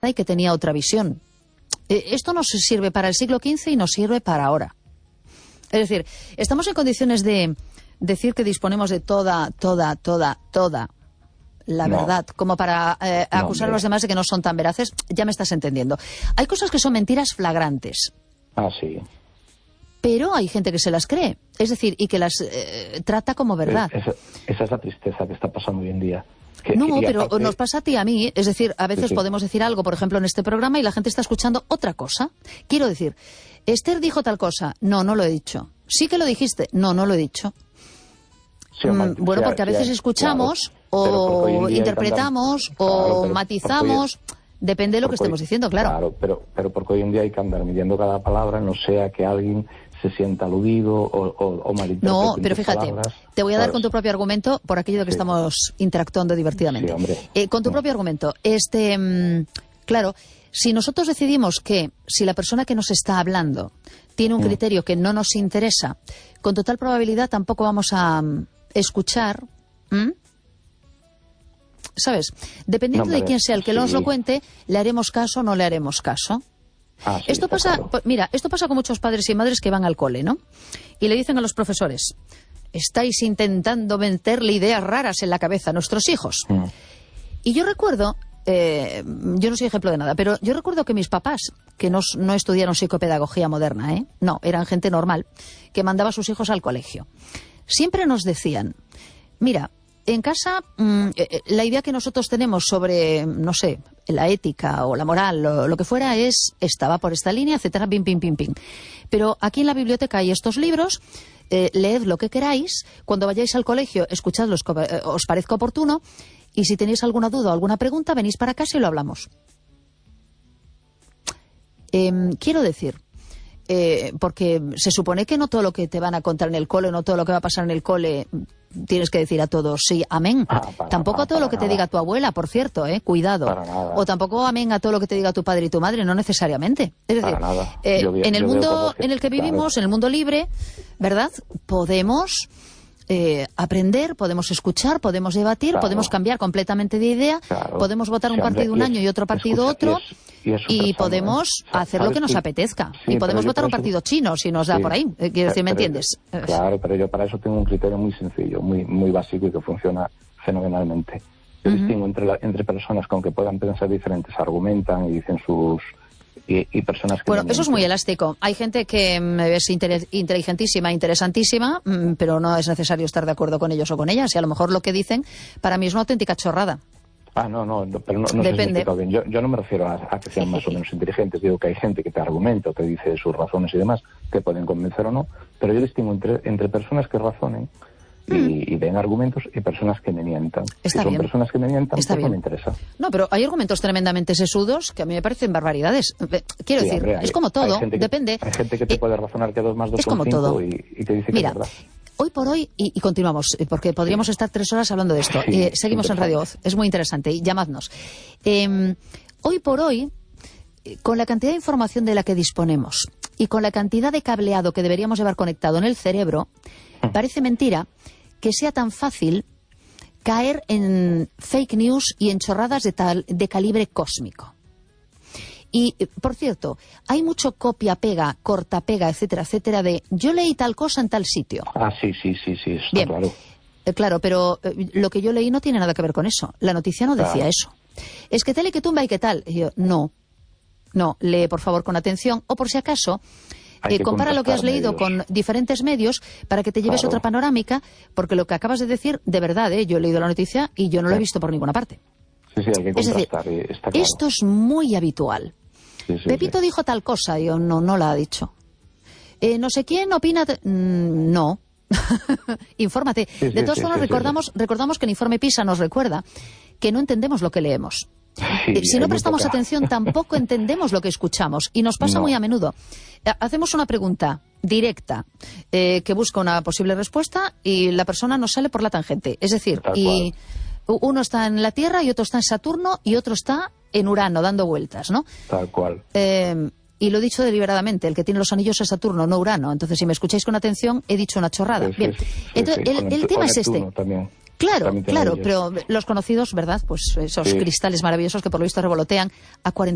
y que tenía otra visión. Esto nos sirve para el siglo XV y nos sirve para ahora. Es decir, estamos en condiciones de decir que disponemos de toda la verdad, como para acusar a los demás de que no son tan veraces. Ya me estás entendiendo. Hay cosas que son mentiras flagrantes. Ah, sí. Pero hay gente que se las cree, es decir, y que las trata como verdad. Esa es la tristeza que está pasando hoy en día. Pero aparte, nos pasa a ti y a mí, es decir, a veces podemos decir algo, por ejemplo, en este programa y la gente está escuchando otra cosa. Quiero decir, Esther dijo tal cosa, no lo he dicho. Sí que lo dijiste, no lo he dicho. Sí, bueno, porque a veces escuchamos, claro, o interpretamos, o matizamos, depende de lo que estemos diciendo, claro. Claro, pero porque hoy en día hay que andar midiendo cada palabra, no sea que alguien se sienta aludido o malinterprete. No, pero fíjate, palabras, te voy a dar con tu propio argumento por aquello de que estamos interactuando divertidamente. Sí, hombre. Con tu propio argumento, claro, si nosotros decidimos que si la persona que nos está hablando tiene un criterio que no nos interesa, con total probabilidad tampoco vamos a escuchar, ¿sabes? Dependiendo de quién sea el que nos lo cuente, ¿le haremos caso o no le haremos caso? Esto pasa, claro. Mira, esto pasa con muchos padres y madres que van al cole, ¿no? Y le dicen a los profesores, estáis intentando meterle ideas raras en la cabeza a nuestros hijos. Y yo recuerdo, yo no soy ejemplo de nada, pero yo recuerdo que mis papás, que no estudiaron psicopedagogía moderna, no, eran gente normal, que mandaba a sus hijos al colegio, siempre nos decían, mira, en casa, la idea que nosotros tenemos sobre, no sé, la ética o la moral o lo que fuera es, esta va por esta línea, etcétera, pim. Pero aquí en la biblioteca hay estos libros, leed lo que queráis, cuando vayáis al colegio, escuchadlos, os parezca oportuno, y si tenéis alguna duda o alguna pregunta, venís para casa y lo hablamos. Quiero decir, porque se supone que no todo lo que te van a contar en el cole, no todo lo que va a pasar en el cole, tienes que decir a todos sí, amén. Tampoco a todo lo que te diga tu abuela, por cierto, cuidado. O tampoco amén a todo lo que te diga tu padre y tu madre, no necesariamente. Es decir, en el mundo en el que vivimos, en el mundo libre, ¿verdad? Podemos aprender, podemos escuchar, podemos debatir, podemos cambiar completamente de idea, podemos votar un partido un año y otro partido otro, y podemos hacer lo que nos apetezca. Y podemos votar un partido chino si nos da por ahí. Quiero decir, ¿me entiendes? Claro, pero yo para eso tengo un criterio muy sencillo, muy básico y que funciona fenomenalmente. Yo distingo entre personas con que puedan pensar diferentes, argumentan y dicen sus... Y personas que... Bueno, eso es muy elástico. Hay gente que es inteligentísima, interesantísima, pero no es necesario estar de acuerdo con ellos o con ellas. Y a lo mejor lo que dicen para mí es una auténtica chorrada. No, pero no depende. Sé bien. Yo no me refiero a que sean más o menos inteligentes. Digo que hay gente que te argumenta o te dice sus razones y demás, que pueden convencer o no. Pero yo distingo entre personas que razonen y den argumentos y personas que me mientan. Está si son bien. Personas que me mientan, pues no me interesa. No, pero hay argumentos tremendamente sesudos que a mí me parecen barbaridades. Quiero decir, hombre, es como todo, depende. Hay gente que te puede razonar que 2 más 2 es como 5 todo. Y te dice que Mira, es verdad. Hoy por hoy, y continuamos, porque podríamos estar 3 horas hablando de esto. Seguimos en Radio Voz, es muy interesante, y llamadnos. Hoy por hoy, con la cantidad de información de la que disponemos y con la cantidad de cableado que deberíamos llevar conectado en el cerebro, parece mentira que sea tan fácil caer en fake news y en chorradas de calibre cósmico. Y, por cierto, hay mucho copia-pega, corta-pega, etcétera, etcétera, de yo leí tal cosa en tal sitio. Sí, está bien, claro. Claro, pero lo que yo leí no tiene nada que ver con eso. La noticia no decía eso. Es que tal y que tumba y que tal. Y yo, no, lee por favor con atención, o por si acaso... compara lo que has leído con diferentes medios para que te lleves otra panorámica, porque lo que acabas de decir, de verdad, yo he leído la noticia y yo no lo he visto por ninguna parte. Sí, hay que contrastar, es decir, está claro. Esto es muy habitual. Pepito dijo tal cosa, yo no la ha dicho. No sé quién opina... no. Infórmate. De todas formas, recordamos que el informe PISA nos recuerda que no entendemos lo que leemos. Si no prestamos atención, tampoco entendemos lo que escuchamos. Y nos pasa muy a menudo. Hacemos una pregunta directa que busca una posible respuesta y la persona nos sale por la tangente. Es decir, y uno está en la Tierra y otro está en Saturno y otro está en Urano dando vueltas, ¿no? Tal cual. Y lo he dicho deliberadamente, el que tiene los anillos es Saturno, no Urano. Entonces, si me escucháis con atención, he dicho una chorrada. Bien, entonces el tema es este. También. Claro, pero los conocidos, ¿verdad? Pues esos cristales maravillosos que por lo visto revolotean a 40